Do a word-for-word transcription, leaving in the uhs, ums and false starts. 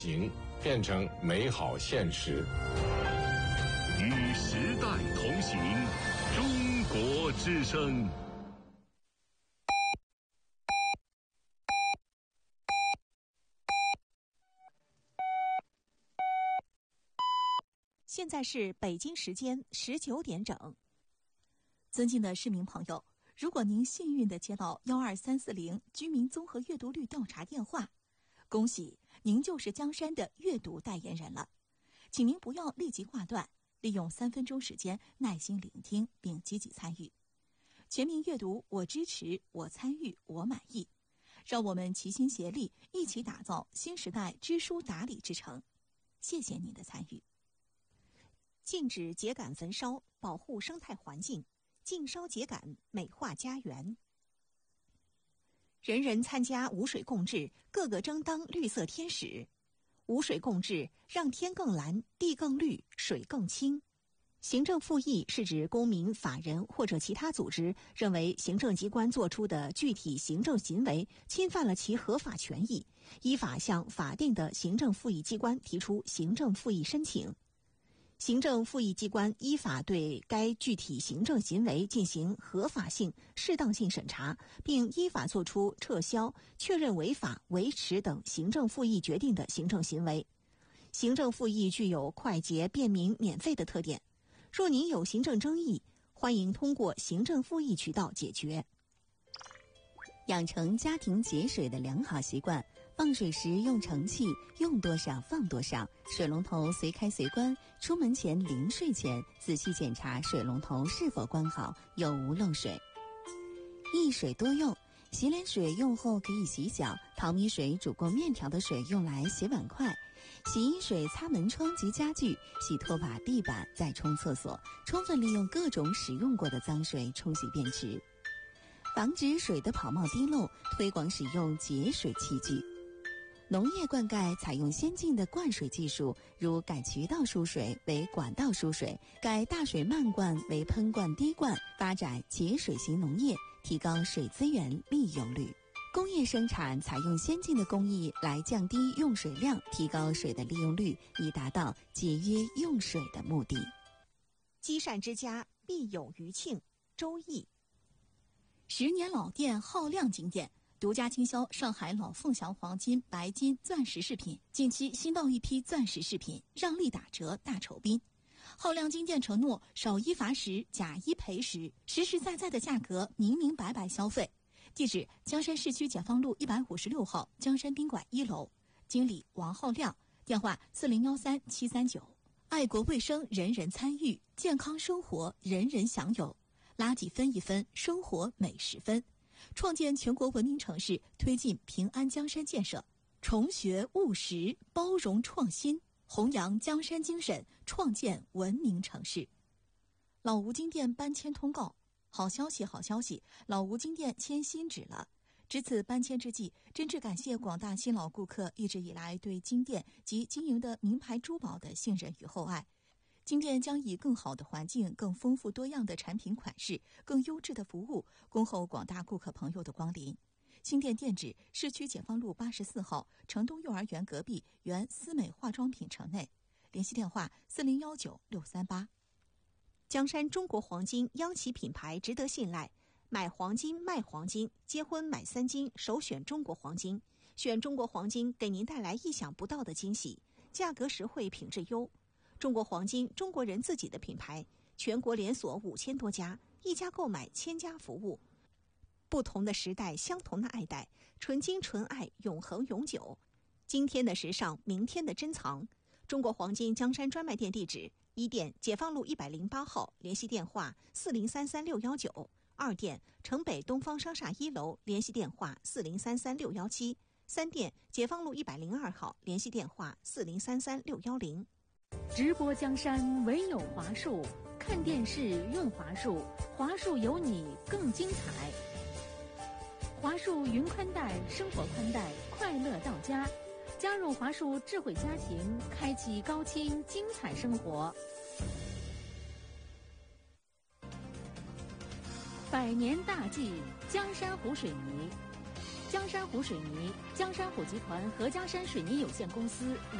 行变成美好现实。 与时代同行，中国之声。 现在是北京时间十九点整。尊敬的市民朋友，如果您幸运地接到幺二三四零居民综合阅读率调查电话，恭喜您就是江山的阅读代言人了。请您不要立即挂断，利用三分钟时间耐心聆听并积极参与。全民阅读，我支持，我参与，我满意。让我们齐心协力，一起打造新时代知书达理之城。谢谢您的参与。禁止秸秆焚烧，保护生态环境；禁烧秸秆，美化家园。人人参加无水共治，个个争当绿色天使。无水共治，让天更蓝，地更绿，水更清。行政复议是指公民、法人或者其他组织认为行政机关作出的具体行政行为侵犯了其合法权益，依法向法定的行政复议机关提出行政复议申请。行政复议机关依法对该具体行政行为进行合法性、适当性审查，并依法作出撤销、确认违法、维持等行政复议决定的行政行为。行政复议具有快捷、便民、免费的特点。若您有行政争议，欢迎通过行政复议渠道解决。 养成家庭节水的良好习惯，放水时用盛器，用多少放多少，水龙头随开随关，出门前临睡前仔细检查水龙头是否关好，有无漏水。一水多用，洗脸水用后可以洗脚，淘米水煮过面条的水用来洗碗筷，洗衣水擦门窗及家具，洗拖把、地板，再冲厕所，充分利用各种使用过的脏水冲洗便池。防止水的跑冒滴漏，推广使用节水器具。农业灌溉采用先进的灌水技术，如改渠道输水为管道输水，改大水漫灌为喷灌滴灌，发展节水型农业，提高水资源利用率。工业生产采用先进的工艺来降低用水量，提高水的利用率，以达到节约用水的目的。 积善之家必有余庆，周易。十年老店浩亮金店独家经销上海老凤祥黄金、白金、钻石饰品，近期新到一批钻石饰品，让利打折大酬宾。浩亮金店承诺少一罚十，假一赔十，实实在在的价格，明明白白消费。地址：江山市区解放路一百五十六号江山宾馆一楼，经理王浩亮，电话四零幺三七三九。爱国卫生，人人参与；健康生活，人人享有。垃圾分一分，生活每十分。创建全国文明城市，推进平安江山建设，重学务实，包容创新，弘扬江山精神，创建文明城市。老吴金店搬迁通告。好消息，好消息！老吴金店迁新址了。值此搬迁之际，真挚感谢广大新老顾客一直以来对金店及经营的名牌珠宝的信任与厚爱。金店将以更好的环境、更丰富多样的产品款式、更优质的服务，恭候广大顾客朋友的光临。新店店址：市区解放路八十四号城东幼儿园隔壁原思美化妆品城内。联系电话：四零幺九六三八。江山中国黄金央企品牌，值得信赖。买黄金卖黄金，结婚买三金，首选中国黄金。选中国黄金，给您带来意想不到的惊喜，价格实惠，品质优。中国黄金，中国人自己的品牌，全国连锁五千多家，一家购买千家服务。不同的时代，相同的爱戴，纯金纯爱，永恒永久。今天的时尚，明天的珍藏。中国黄金江山专卖店地址：一店解放路一百零八号，联系电话四零三三六幺九；二店城北东方商厦一楼，联系电话四零三三六幺七；三店解放路一百零二号，联系电话四零三三六幺零。 直播江山唯有华数，看电视用华数，华数有你更精彩。华数云宽带，生活宽带，快乐到家。加入华数智慧家庭，开启高清精彩生活。百年大计，江山湖水泥。 江山湖水泥，江山湖集团和江山水泥有限公司。